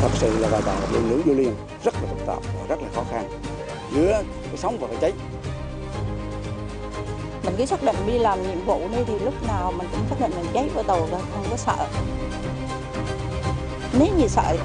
thật sự là vào bờ đường lưỡi vô liền rất là phức tạp và rất là khó khăn giữa cái sống và cái chết. Mình cứ xác định đi làm nhiệm vụ đi thì lúc nào mình cũng xác định mình cháy vào tàu rồi, không có sợ. Nếu như sợ